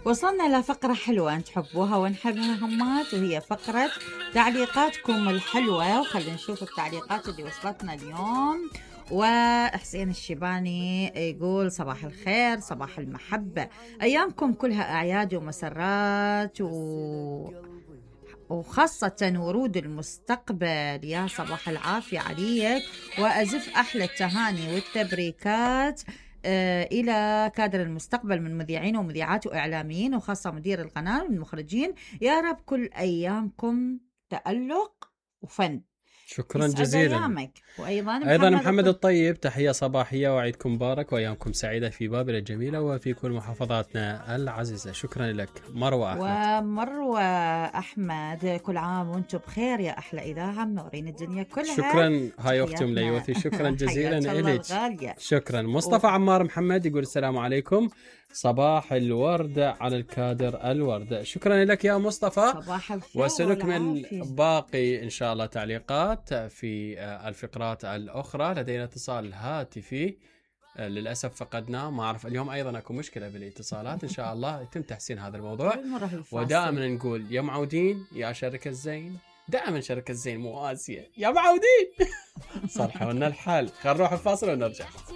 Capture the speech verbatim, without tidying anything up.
وصلنا لفقرة حلوة تحبوها ونحبها همات، وهي فقرة تعليقاتكم الحلوة. وخلينا نشوف التعليقات اللي وصلتنا اليوم. وحسين الشيباني يقول صباح الخير، صباح المحبة، أيامكم كلها أعياد ومسرات و... وخاصة ورود المستقبل، يا صباح العافية عليك، وأزف أحلى التهاني والتبريكات إلى كادر المستقبل من مذيعين ومذيعات وإعلاميين، وخاصة مدير القناة والمخرجين، يا رب كل أيامكم تألق وفن. شكرا جزيلا. أيامك. وأيضا محمد, أيضا محمد الطيب، تحية صباحية وعيدكم مبارك وأيامكم سعيدة في بابل الجميلة وفي كل محافظاتنا العزيزة. شكرا لك. مروة أحمد. ومروة أحمد، كل عام وانتم بخير يا أحلى إذاعة، منورين الدنيا كلها. شكرا. هاي أختي مليوثي، شكرا جزيلا إليك. شكرا. مصطفى و... عمار محمد يقول السلام عليكم، صباح الورد على الكادر الورد. شكرا لك يا مصطفى. صباح الخير. وسنكمل باقي إن شاء الله تعليقات في الفقرات الأخرى. لدينا اتصال هاتفي للأسف فقدناه، ما أعرف اليوم أيضا أكو مشكلة بالاتصالات، إن شاء الله يتم تحسين هذا الموضوع. ودائما نقول يا معودين يا شركة الزين، دائما شركة الزين مو آسيا يا معودين. صرحة ولنا الحال. خل نروح الفاصل ونرجع.